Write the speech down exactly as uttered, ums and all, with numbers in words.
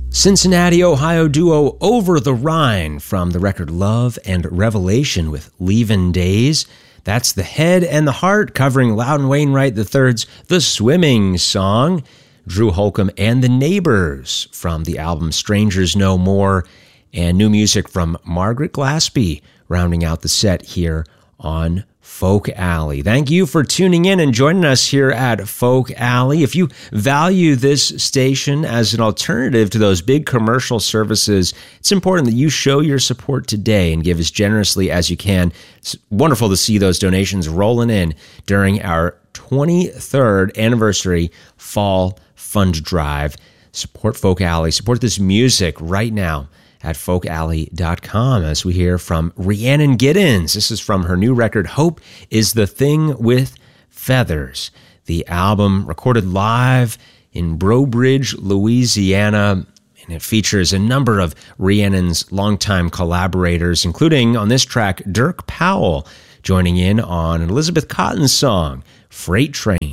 Cincinnati, Ohio duo Over the Rhine from the record Love and Revelation with Leavin' Days. That's The Head and the Heart covering Loudon Wainwright the third's The Swimming Song. Drew Holcomb and the Neighbors from the album Strangers No More. And new music from Margaret Glaspie rounding out the set here on Folk Alley. Thank you for tuning in and joining us here at Folk Alley. If you value this station as an alternative to those big commercial services, it's important that you show your support today and give as generously as you can. It's wonderful to see those donations rolling in during our twenty-third anniversary fall fund drive. Support Folk Alley. Support this music right now at folk alley dot com as we hear from Rhiannon Giddens. This is from her new record, Hope is the Thing with Feathers. The album recorded live in Breaux Bridge, Louisiana, and it features a number of Rhiannon's longtime collaborators, including on this track, Dirk Powell, joining in on an Elizabeth Cotten song, Freight Train.